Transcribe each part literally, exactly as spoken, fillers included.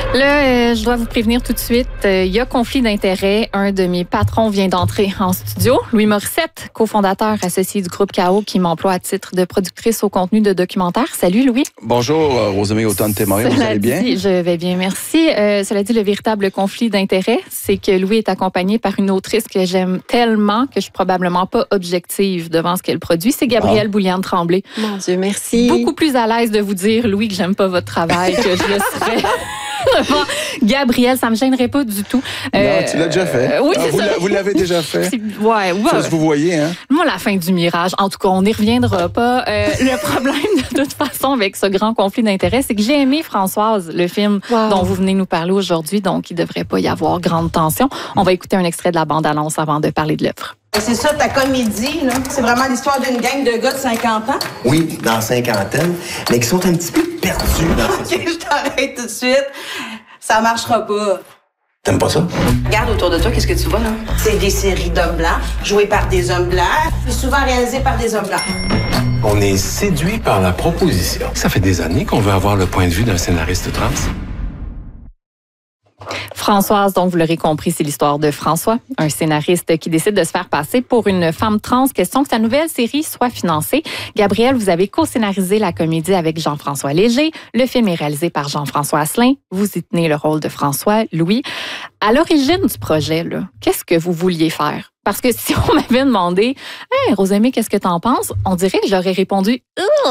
Là, euh, je dois vous prévenir tout de suite, euh, il y a conflit d'intérêts. Un de mes patrons vient d'entrer en studio. Louis Morissette, cofondateur associé du groupe K O, qui m'emploie à titre de productrice au contenu de documentaire. Salut Louis. Bonjour, euh, Rosemée Automne-Témoin, vous allez bien? Dit, je vais bien, merci. Euh, cela dit, le véritable conflit d'intérêts, c'est que Louis est accompagné par une autrice que j'aime tellement que je suis probablement pas objective devant ce qu'elle produit. C'est Gabrielle ah. Bouliane-Tremblay. Mon Dieu, merci. Beaucoup plus à l'aise de vous dire, Louis, que j'aime pas votre travail que je le serais. Gabrielle, ça me gênerait pas du tout. Non, euh, tu l'as déjà fait. Euh, oui, ah, c'est vous, ça. vous l'avez déjà fait. Ouais, ouais. Ça, vous voyez, hein? Moi, la fin du mirage. En tout cas, on n'y reviendra pas. Euh, le problème, de toute façon, avec ce grand conflit d'intérêts, c'est que j'ai aimé Françoise, le film wow. dont vous venez nous parler aujourd'hui, donc il devrait pas y avoir grande tension. On va écouter un extrait de la bande-annonce avant de parler de l'œuvre. C'est ça, ta comédie, là? C'est vraiment l'histoire d'une gang de gars de cinquante ans? Oui, dans cinquantaine, mais qui sont un petit peu perdus dans cette... OK, je t'arrête tout de suite. Ça marchera pas. T'aimes pas ça? Regarde autour de toi, qu'est-ce que tu vois, là? C'est des séries d'hommes blancs, jouées par des hommes blancs, et souvent réalisées par des hommes blancs. On est séduit par la proposition. Ça fait des années qu'on veut avoir le point de vue d'un scénariste trans. Françoise, donc vous l'aurez compris, c'est l'histoire de François, un scénariste qui décide de se faire passer pour une femme trans. Question que sa nouvelle série soit financée. Gabrielle, vous avez co-scénarisé la comédie avec Jean-François Léger. Le film est réalisé par Jean-François Asselin. Vous y tenez le rôle de François, Louis. À l'origine du projet, là, qu'est-ce que vous vouliez faire? Parce que si on m'avait demandé « Hey, Rosemée, qu'est-ce que t'en penses? » On dirait que j'aurais répondu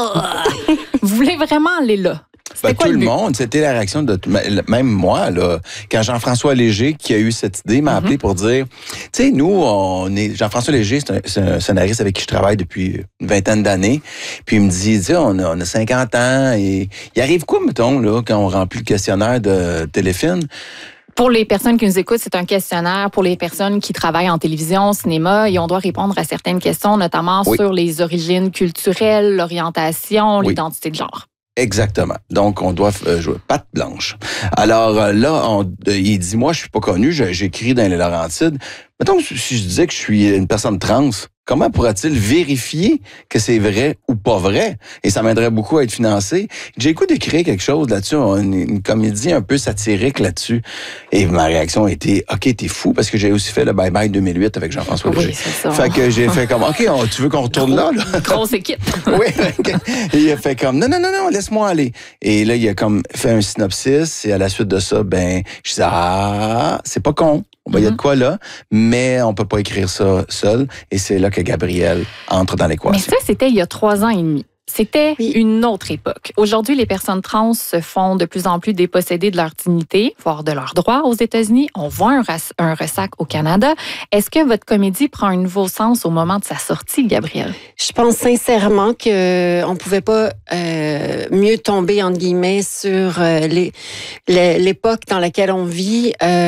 « Vous voulez vraiment aller là? » Ben, tout le, le monde, c'était la réaction de même moi là, quand Jean-François Léger qui a eu cette idée m'a mm-hmm. appelé pour dire, tu sais, nous on est Jean-François Léger, c'est un, c'est un scénariste avec qui je travaille depuis une vingtaine d'années, puis il me dit, tu sais, on a, on a cinquante ans et il arrive quoi mettons là quand on remplit le questionnaire de Téléfilm? Pour les personnes qui nous écoutent, c'est un questionnaire pour les personnes qui travaillent en télévision, au cinéma, et on doit répondre à certaines questions, notamment oui. sur les origines culturelles, l'orientation, oui. l'identité de genre. Exactement. Donc, on doit euh, jouer patte blanche. Alors euh, là, on, euh, il dit, moi, je suis pas connu, j'écris dans les Laurentides. Mettons, si je disais que je suis une personne trans, comment pourra-t-il vérifier que c'est vrai ou pas vrai? Et ça m'aiderait beaucoup à être financé. J'ai écouté d'écrire quelque chose là-dessus, une, une comédie un peu satirique là-dessus. Et ma réaction a été, OK, t'es fou, parce que j'ai aussi fait le Bye Bye deux mille huit avec Jean-François Léger. Oui, c'est ça. Fait que j'ai fait comme, OK, on, tu veux qu'on retourne Gros, là, là? Grosse équipe. Oui. Et il a fait comme, non, non, non, non, laisse-moi aller. Et là, il a comme fait un synopsis. Et à la suite de ça, ben, je disais, ah, c'est pas con. Ben, il y a de quoi là, mais on peut pas écrire ça seul. Et c'est là que Gabrielle entre dans l'équation. Mais ça, c'était il y a trois ans et demi. C'était oui. une autre époque. Aujourd'hui, les personnes trans se font de plus en plus déposséder de leur dignité, voire de leurs droits aux États-Unis. On voit un, ras- un ressac au Canada. Est-ce que votre comédie prend un nouveau sens au moment de sa sortie, Gabrielle? Je pense sincèrement qu'on ne pouvait pas euh, mieux tomber, entre guillemets, sur euh, les, les, l'époque dans laquelle on vit. Euh,